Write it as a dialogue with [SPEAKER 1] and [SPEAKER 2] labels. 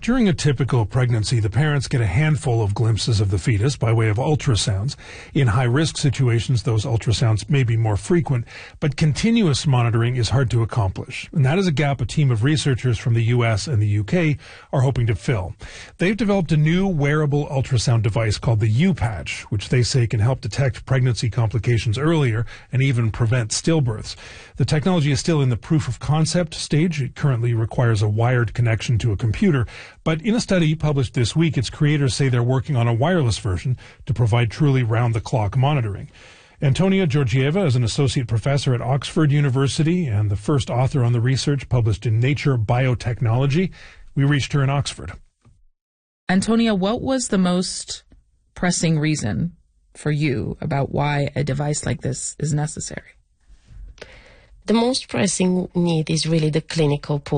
[SPEAKER 1] During a typical pregnancy, the parents get a handful of glimpses of the fetus by way of ultrasounds. In high-risk situations, those ultrasounds may be more frequent, but continuous monitoring is hard to accomplish. And that is a gap a team of researchers from the U.S. and the U.K. are hoping to fill. They've developed a new wearable ultrasound device called the U-Patch, which they say can help detect pregnancy complications earlier and even prevent stillbirths. The technology is still in the proof of concept stage. It currently requires a wired connection to a computer. But in a study published this week, its creators say they're working on a wireless version to provide truly round-the-clock monitoring. Antonia Georgieva is an associate professor at Oxford University and the first author on the research published in Nature Biotechnology. We reached her in Oxford.
[SPEAKER 2] Antonia, what was the most pressing reason for you about why a device like this is necessary?
[SPEAKER 3] The most pressing need is really the clinical